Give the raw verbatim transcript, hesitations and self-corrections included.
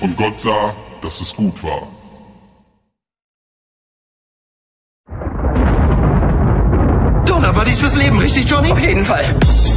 und Gott sah, dass es gut war. Donut Buddies fürs Leben, richtig, Johnny? Auf jeden Fall.